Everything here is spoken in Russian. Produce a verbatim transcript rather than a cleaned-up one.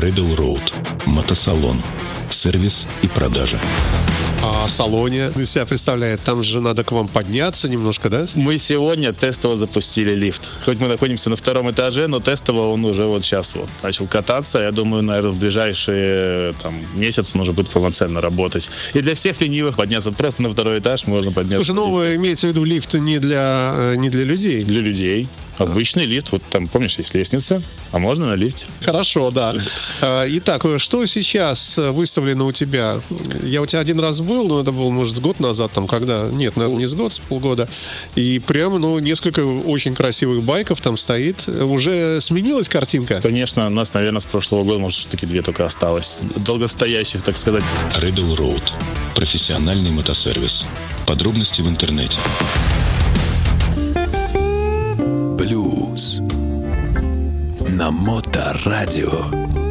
Rebel Road. Мотосалон. Сервис и продажа. А салоне из себя представляет? Там же надо к вам подняться немножко, да? Мы сегодня тестово запустили лифт. Хоть мы находимся на втором этаже, но тестово он уже вот сейчас вот начал кататься. Я думаю, наверное, в ближайшие там, месяц он уже будет полноценно работать. И для всех ленивых подняться просто на второй этаж можно подняться. Слушай, ну имеется в виду лифт не для, не для людей? Для людей. Обычный лифт. Вот там, помнишь, есть лестница, а можно на лифте. Хорошо, да. Итак, что сейчас выставлено у тебя? Я у тебя один раз был, но это был, может, с год назад, там, когда... Нет, наверное, не с год, с полгода. И прям, ну, несколько очень красивых байков там стоит. Уже сменилась картинка? Конечно, у нас, наверное, с прошлого года, может, все-таки две только осталось. Долгостоящих, так сказать. Rebel Road. Профессиональный мотосервис. Подробности в интернете. Блюз на Моторадио.